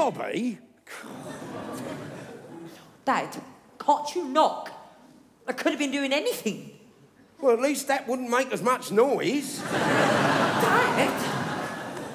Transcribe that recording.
Bobby? Dad, can't you knock? I could have been doing anything. Well, at least that wouldn't make as much noise. Dad!